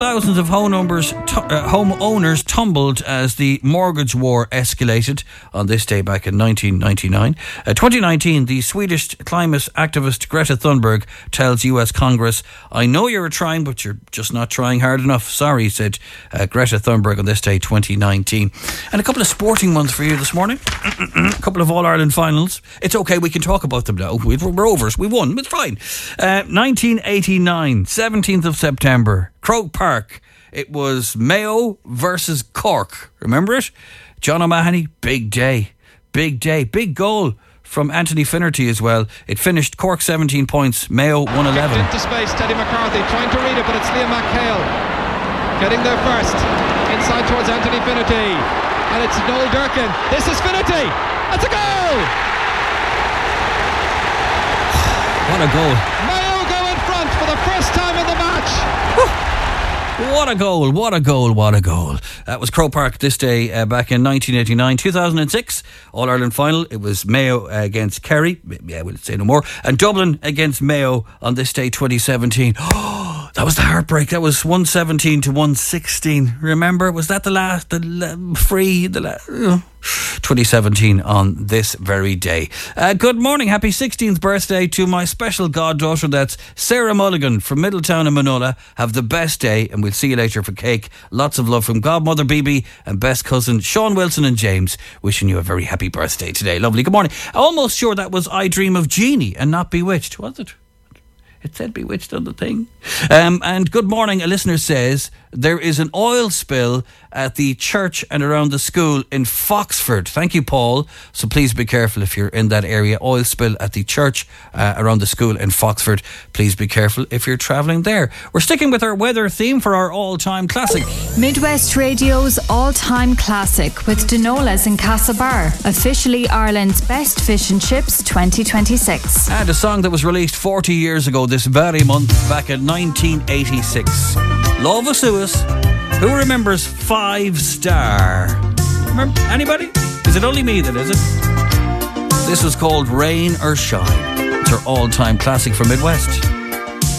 Thousands of homeowners tumbled as the mortgage war escalated on this day back in 1999. 2019, the Swedish climate activist Greta Thunberg tells US Congress, "I know you're trying, but you're just not trying hard enough. Sorry," said Greta Thunberg on this day, 2019. And a couple of sporting ones for you this morning. A couple of All-Ireland finals. It's okay, we can talk about them now. We're over it. We won. It's fine. 1989, 17th of September. Croke Park. It was Mayo versus Cork. Remember it? John O'Mahony, big day. Big day. Big goal from Anthony Finnerty as well. It finished Cork 17 points, Mayo 111. Into space, Teddy McCarthy trying to read it, but it's Liam McHale getting there first. Inside towards Anthony Finnerty. And it's Noel Durkin. This is Finnerty. That's a goal! What a goal. Mayo go in front for the first time in the match. What a goal, what a goal, what a goal. That was Croke Park this day back in 1989. 2006, All-Ireland final. It was Mayo against Kerry. Yeah, we'll say no more. And Dublin against Mayo on this day, 2017. Oh, that was the heartbreak. That was 117 to 116. Remember? Was that the last? 2017 on this very day. Good morning. Happy 16th birthday to my special goddaughter. That's Sarah Mulligan from Middletown and Manola. Have the best day, and we'll see you later for cake. Lots of love from godmother BB and best cousin Sean Wilson and James. Wishing you a very happy birthday today. Lovely. Good morning. Almost sure that was I Dream of Jeannie and not Bewitched, was it? It said Bewitched on the thing. And good morning. A listener says there is an oil spill at the church and around the school in Foxford. Thank you, Paul. So please be careful if you're in that area. Oil spill at the church around the school in Foxford. Please be careful if you're travelling there. We're sticking with our weather theme for our all-time classic. Midwest Radio's all-time classic with Dinolas in Castlebar. Officially Ireland's best fish and chips 2026. And a song that was released 40 years ago this very month, back in 1986. Love of Suez. Who remembers 5 Star? Remember anybody? Is it only me that is it? This was called Rain or Shine. It's our all-time classic from Midwest.